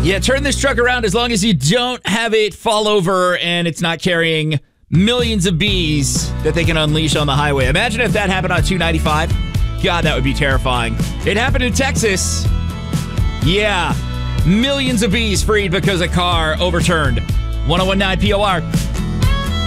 Yeah, turn this truck around as long as you don't have it fall over and it's not carrying millions of bees that they can unleash on the highway. Imagine if that happened on 295. God, that would be terrifying. It happened in Texas. Yeah, millions of bees freed because a car overturned. 1019 POR.